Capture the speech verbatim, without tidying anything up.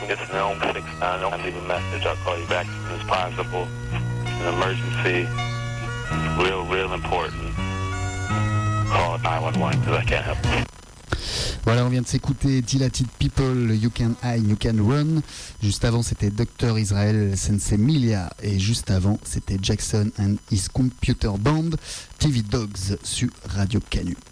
person gets their own fix now, don't leave a message. I'll call you back as soon as possible. An emergency, real, real important. Call nine one one because I can't help you. Voilà, on vient de s'écouter Dilated People, You Can Hide, You Can Run. Juste avant, c'était docteur Israel Sensei Milia. Et juste avant, c'était Jackson and His Computer Band, T V Dogs sur Radio Canu.